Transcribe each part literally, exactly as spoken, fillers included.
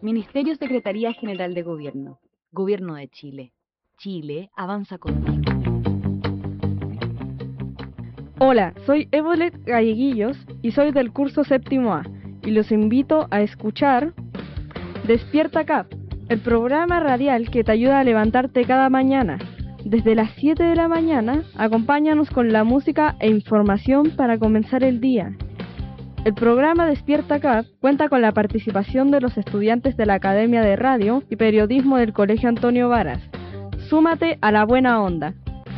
Ministerio Secretaría General de Gobierno. Gobierno de Chile. Chile avanza contigo. Hola, soy Evolet Galleguillos y soy del curso séptimo A y los invito a escuchar Despierta C A P, el programa radial que te ayuda a levantarte cada mañana. Desde las siete de la mañana, acompáñanos con la música e información para comenzar el día. El programa Despierta C A P cuenta con la participación de los estudiantes de la Academia de Radio y Periodismo del Colegio Antonio Varas. Súmate a la buena onda.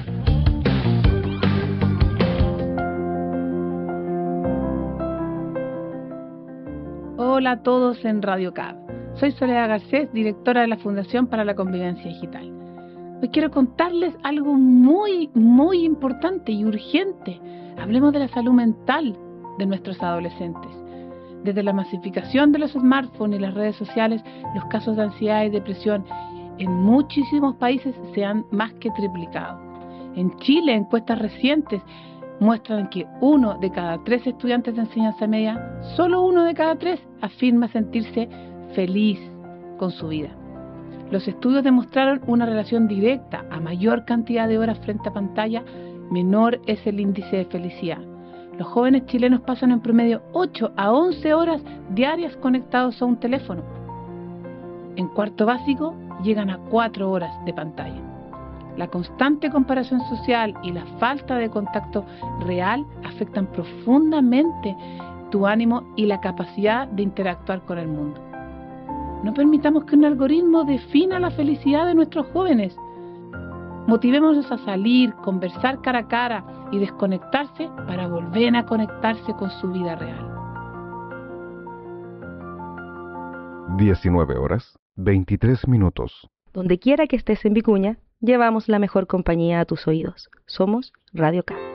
Hola a todos en Radio C A P. Soy Soledad Garcés, directora de la Fundación para la Convivencia Digital. Hoy quiero contarles algo muy, muy importante y urgente. Hablemos de la salud mental de nuestros adolescentes. Desde la masificación de los smartphones y las redes sociales, los casos de ansiedad y depresión en muchísimos países se han más que triplicado. En Chile, encuestas recientes muestran que uno de cada tres estudiantes de enseñanza media, solo uno de cada tres afirma sentirse feliz con su vida. Los estudios demostraron una relación directa: a mayor cantidad de horas frente a pantalla, menor es el índice de felicidad. Los jóvenes chilenos pasan en promedio ocho a once horas diarias conectados a un teléfono. En cuarto básico llegan a cuatro horas de pantalla. La constante comparación social y la falta de contacto real afectan profundamente tu ánimo y la capacidad de interactuar con el mundo. No permitamos que un algoritmo defina la felicidad de nuestros jóvenes. Motivémonos a salir, conversar cara a cara y desconectarse para volver a conectarse con su vida real. diecinueve horas, veintitrés minutos. Donde quiera que estés en Vicuña, llevamos la mejor compañía a tus oídos. Somos Radio C A P.